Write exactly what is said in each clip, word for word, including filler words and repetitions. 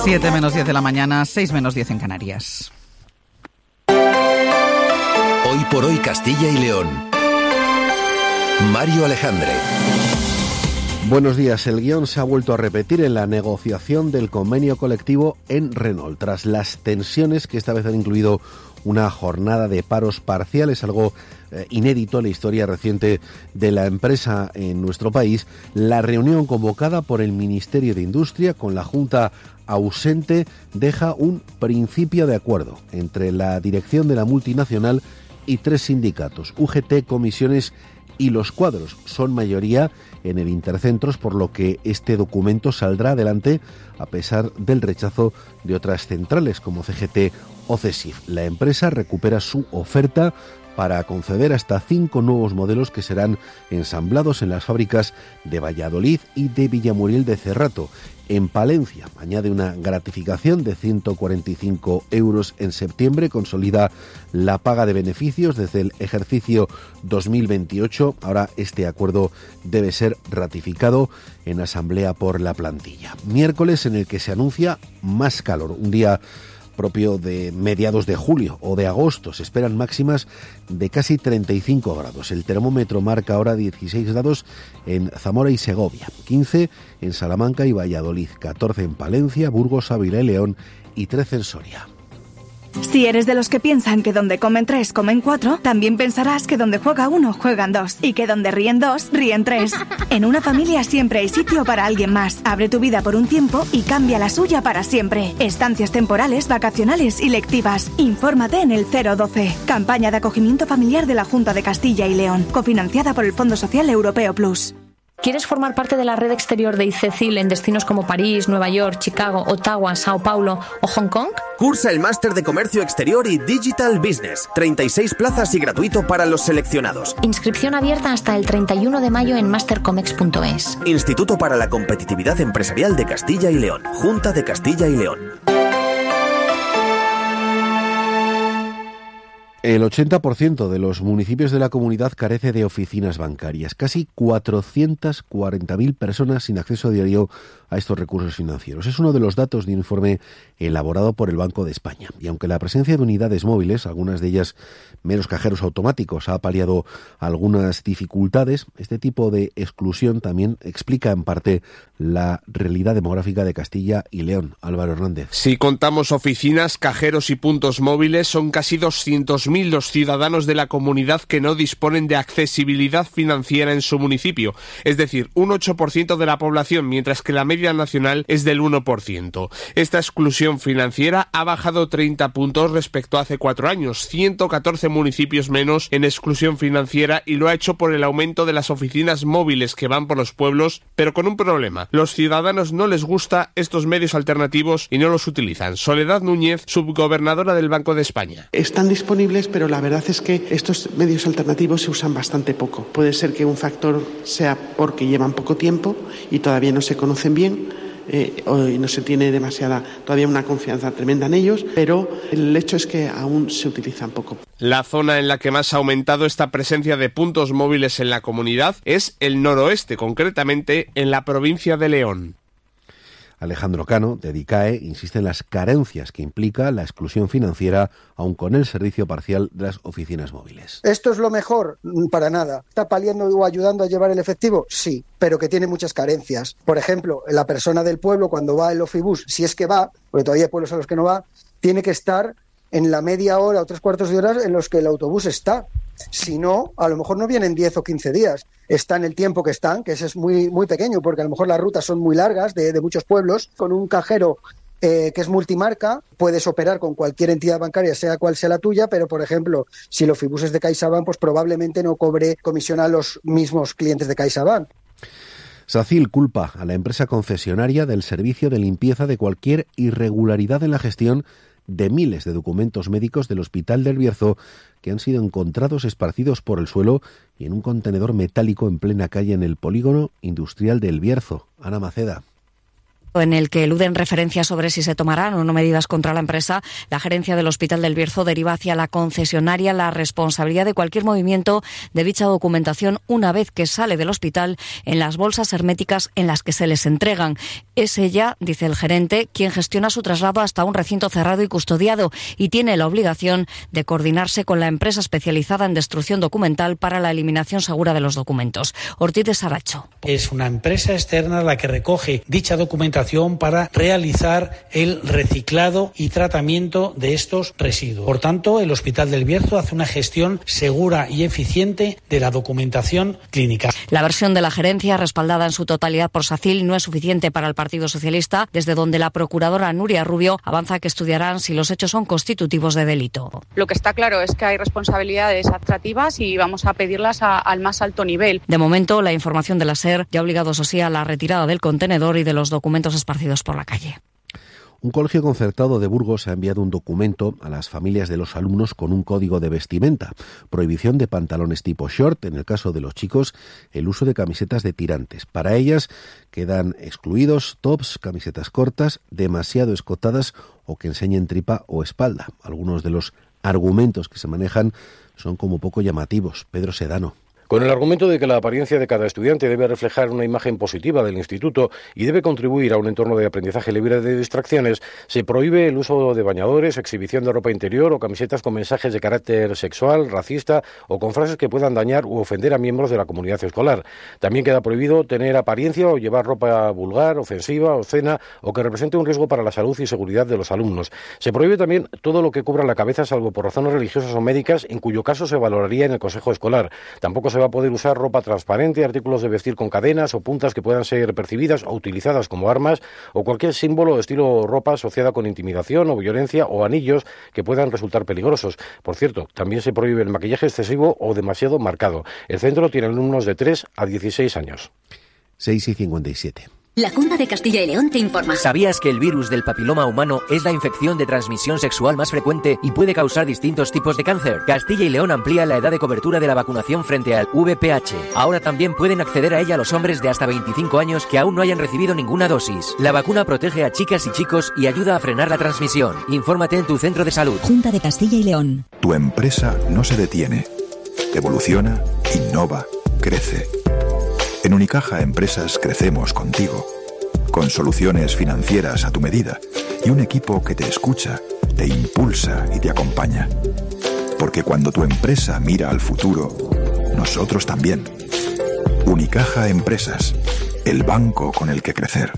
siete menos diez de la mañana, seis menos diez en Canarias. Hoy por hoy Castilla y León. Mario Alejandre. Buenos días. El guión se ha vuelto a repetir en la negociación del convenio colectivo en Renault, tras las tensiones que esta vez han incluido una jornada de paros parciales, algo eh, inédito en la historia reciente de la empresa en nuestro país. La reunión convocada por el Ministerio de Industria con la Junta ausente deja un principio de acuerdo entre la dirección de la multinacional y tres sindicatos, U G T, comisiones y los cuadros. Son mayoría en el Intercentros, por lo que este documento saldrá adelante a pesar del rechazo de otras centrales como C G T o C E S I F. La empresa recupera su oferta para conceder hasta cinco nuevos modelos que serán ensamblados en las fábricas de Valladolid y de Villamuriel de Cerrato. En Palencia añade una gratificación de ciento cuarenta y cinco euros en septiembre, consolida la paga de beneficios desde el ejercicio dos mil veintiocho. Ahora este acuerdo debe ser ratificado en asamblea por la plantilla. Miércoles en el que se anuncia más calor, un día propio de mediados de julio o de agosto. Se esperan máximas de casi treinta y cinco grados. El termómetro marca ahora dieciséis grados en Zamora y Segovia, quince en Salamanca y Valladolid, catorce en Palencia, Burgos, Ávila y León y trece en Soria. Si eres de los que piensan que donde comen tres, comen cuatro, también pensarás que donde juega uno, juegan dos. Y que donde ríen dos, ríen tres. En una familia siempre hay sitio para alguien más. Abre tu vida por un tiempo y cambia la suya para siempre. Estancias temporales, vacacionales y lectivas. Infórmate en el cero doce. Campaña de acogimiento familiar de la Junta de Castilla y León. Cofinanciada por el Fondo Social Europeo Plus. ¿Quieres formar parte de la red exterior de ICECIL en destinos como París, Nueva York, Chicago, Ottawa, Sao Paulo o Hong Kong? Cursa el máster de Comercio Exterior y Digital Business. treinta y seis plazas y gratuito para los seleccionados. Inscripción abierta hasta el treinta y uno de mayo en mastercomex punto es. Instituto para la Competitividad Empresarial de Castilla y León. Junta de Castilla y León. El ochenta por ciento de los municipios de la comunidad carece de oficinas bancarias. Casi cuatrocientas cuarenta mil personas sin acceso diario a estos recursos financieros. Es uno de los datos de un informe elaborado por el Banco de España. Y aunque la presencia de unidades móviles, algunas de ellas meros cajeros automáticos, ha paliado algunas dificultades, este tipo de exclusión también explica en parte la realidad demográfica de Castilla y León. Álvaro Hernández. Si contamos oficinas, cajeros y puntos móviles, son casi doscientos mil los ciudadanos de la comunidad que no disponen de accesibilidad financiera en su municipio, es decir, un ocho por ciento de la población, mientras que la media nacional es del uno por ciento. Esta exclusión financiera ha bajado treinta puntos respecto a hace cuatro años, ciento catorce municipios menos en exclusión financiera, y lo ha hecho por el aumento de las oficinas móviles que van por los pueblos, pero con un problema: los ciudadanos no les gusta estos medios alternativos y no los utilizan. Soledad Núñez, subgobernadora del Banco de España. Están disponibles, pero la verdad es que estos medios alternativos se usan bastante poco. Puede ser que un factor sea porque llevan poco tiempo y todavía no se conocen bien, eh, y no se tiene demasiada, todavía una confianza tremenda en ellos, pero el hecho es que aún se utilizan poco. La zona en la que más ha aumentado esta presencia de puntos móviles en la comunidad es el noroeste, concretamente en la provincia de León. Alejandro Cano, de DICAE, insiste en las carencias que implica la exclusión financiera, aun con el servicio parcial de las oficinas móviles. ¿Esto es lo mejor? Para nada. ¿Está paliando o ayudando a llevar el efectivo? Sí, pero que tiene muchas carencias. Por ejemplo, la persona del pueblo, cuando va el Ofibus, si es que va, porque todavía hay pueblos a los que no va, tiene que estar en la media hora o tres cuartos de hora en los que el autobús está. Si no, a lo mejor no vienen diez o quince días. Están el tiempo que están, que ese es muy, muy pequeño, porque a lo mejor las rutas son muy largas de, de muchos pueblos. Con un cajero eh, que es multimarca, puedes operar con cualquier entidad bancaria, sea cual sea la tuya, pero, por ejemplo, si el Ofibus es de CaixaBank, pues probablemente no cobre comisión a los mismos clientes de CaixaBank. SACIL culpa a la empresa concesionaria del servicio de limpieza de cualquier irregularidad en la gestión de miles de documentos médicos del Hospital del Bierzo que han sido encontrados esparcidos por el suelo y en un contenedor metálico en plena calle en el polígono industrial del Bierzo. Ana Maceda. en el que eluden referencias sobre si se tomarán o no medidas contra la empresa, la gerencia del Hospital del Bierzo deriva hacia la concesionaria la responsabilidad de cualquier movimiento de dicha documentación una vez que sale del hospital en las bolsas herméticas en las que se les entregan. Es ella, dice el gerente, quien gestiona su traslado hasta un recinto cerrado y custodiado y tiene la obligación de coordinarse con la empresa especializada en destrucción documental para la eliminación segura de los documentos. Ortiz de Saracho. Es una empresa externa la que recoge dicha documentación para realizar el reciclado y tratamiento de estos residuos. Por tanto, el Hospital del Bierzo hace una gestión segura y eficiente de la documentación clínica. La versión de la gerencia, respaldada en su totalidad por SACIL, no es suficiente para el Partido Socialista, desde donde la procuradora Nuria Rubio avanza que estudiarán si los hechos son constitutivos de delito. Lo que está claro es que hay responsabilidades administrativas y vamos a pedirlas a, al más alto nivel. De momento, la información de la SER ya ha obligado, eso sí, a la retirada del contenedor y de los documentos esparcidos por la calle. Un colegio concertado de Burgos ha enviado un documento a las familias de los alumnos con un código de vestimenta. Prohibición de pantalones tipo short, en el caso de los chicos, el uso de camisetas de tirantes. Para ellas quedan excluidos tops, camisetas cortas, demasiado escotadas o que enseñen tripa o espalda. Algunos de los argumentos que se manejan son como poco llamativos. Pedro Sedano. Con el argumento de que la apariencia de cada estudiante debe reflejar una imagen positiva del instituto y debe contribuir a un entorno de aprendizaje libre de distracciones, se prohíbe el uso de bañadores, exhibición de ropa interior o camisetas con mensajes de carácter sexual, racista o con frases que puedan dañar u ofender a miembros de la comunidad escolar. También queda prohibido tener apariencia o llevar ropa vulgar, ofensiva, obscena o que represente un riesgo para la salud y seguridad de los alumnos. Se prohíbe también todo lo que cubra la cabeza salvo por razones religiosas o médicas, en cuyo caso se valoraría en el consejo escolar. Tampoco se va a poder usar ropa transparente, artículos de vestir con cadenas o puntas que puedan ser percibidas o utilizadas como armas o cualquier símbolo o estilo ropa asociada con intimidación o violencia o anillos que puedan resultar peligrosos. Por cierto, también se prohíbe el maquillaje excesivo o demasiado marcado. El centro tiene alumnos de tres a dieciséis años. seis y cincuenta y siete. La Junta de Castilla y León te informa. ¿Sabías que el virus del papiloma humano es la infección de transmisión sexual más frecuente y puede causar distintos tipos de cáncer? Castilla y León amplía la edad de cobertura de la vacunación frente al V P H. Ahora también pueden acceder a ella los hombres de hasta veinticinco años que aún no hayan recibido ninguna dosis. La vacuna protege a chicas y chicos y ayuda a frenar la transmisión. Infórmate en tu centro de salud. Junta de Castilla y León. Tu empresa no se detiene. Evoluciona, innova, crece. En Unicaja Empresas crecemos contigo, con soluciones financieras a tu medida y un equipo que te escucha, te impulsa y te acompaña. Porque cuando tu empresa mira al futuro, nosotros también. Unicaja Empresas, el banco con el que crecer.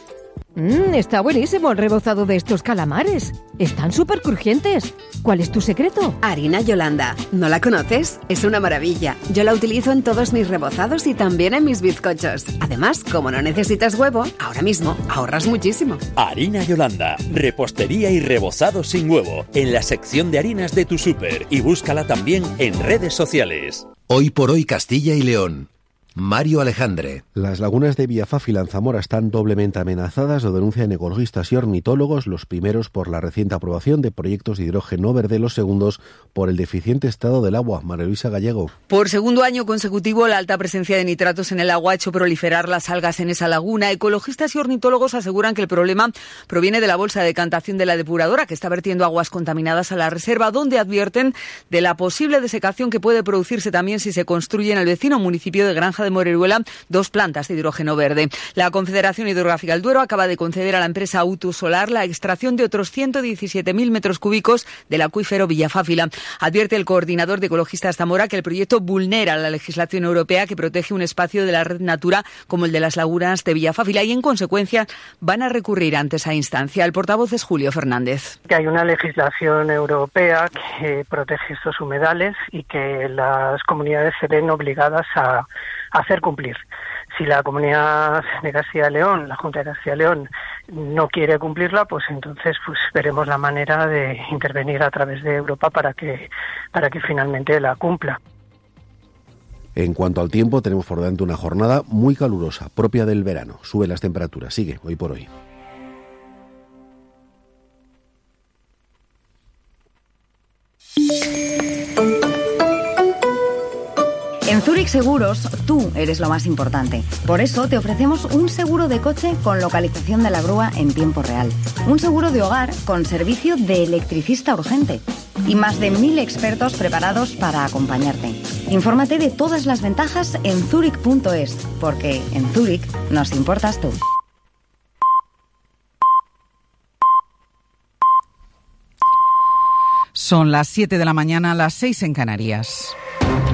Mmm, está buenísimo el rebozado de estos calamares. Están súper crujientes. ¿Cuál es tu secreto? Harina Yolanda. ¿No la conoces? Es una maravilla. Yo la utilizo en todos mis rebozados y también en mis bizcochos. Además, como no necesitas huevo, ahora mismo ahorras muchísimo. Harina Yolanda. Repostería y rebozado sin huevo. En la sección de harinas de tu súper. Y búscala también en redes sociales. Hoy por hoy Castilla y León. Mario Alejandre. Las lagunas de Villafáfila en Zamora están doblemente amenazadas, lo denuncian ecologistas y ornitólogos, los primeros por la reciente aprobación de proyectos de hidrógeno verde, los segundos por el deficiente estado del agua. María Luisa Gallego. Por segundo año consecutivo, la alta presencia de nitratos en el agua ha hecho proliferar las algas en esa laguna. Ecologistas y ornitólogos aseguran que el problema proviene de la bolsa de decantación de la depuradora, que está vertiendo aguas contaminadas a la reserva, donde advierten de la posible desecación que puede producirse también si se construye en el vecino municipio de Granja de Moreruela dos plantas de hidrógeno verde. La Confederación Hidrográfica del Duero acaba de conceder a la empresa Autosolar la extracción de otros ciento diecisiete mil metros cúbicos del acuífero Villafáfila. Advierte el coordinador de Ecologistas Zamora que el proyecto vulnera la legislación europea que protege un espacio de la red Natura como el de las lagunas de Villafáfila y en consecuencia van a recurrir ante esa instancia. El portavoz es Julio Fernández. Que hay una legislación europea que protege estos humedales y que las comunidades se ven obligadas a hacer cumplir. Si la Comunidad de Castilla y León, la Junta de Castilla y León, no quiere cumplirla, pues entonces pues veremos la manera de intervenir a través de Europa para que para que finalmente la cumpla. En cuanto al tiempo, tenemos por delante una jornada muy calurosa, propia del verano. Sube las temperaturas, sigue hoy por hoy. En En Zurich Seguros, tú eres lo más importante. Por eso te ofrecemos un seguro de coche con localización de la grúa en tiempo real. Un seguro de hogar con servicio de electricista urgente. Y más de mil expertos preparados para acompañarte. Infórmate de todas las ventajas en zurich punto es, porque en Zurich nos importas tú. Son las siete de la mañana, las seis en Canarias.